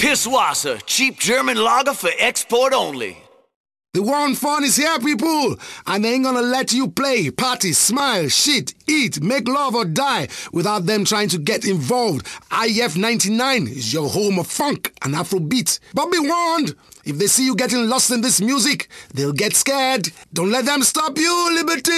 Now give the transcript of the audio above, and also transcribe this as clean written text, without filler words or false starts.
Pisswasser, cheap German lager for export only. The One Fun is here, people, and they ain't gonna let you play, party, smile, shit, eat, make love or die without them trying to get involved. IF99 is your home of funk and Afrobeat. But be warned, if they see you getting lost in this music, they'll get scared. Don't let them stop you, Liberty!